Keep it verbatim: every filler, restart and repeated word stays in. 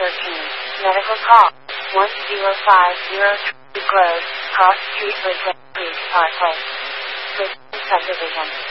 thirteen. Medical call. one zero five zero three Grove, Cross Street, Bridgewater, Parkway. Bridgewater Subdivision.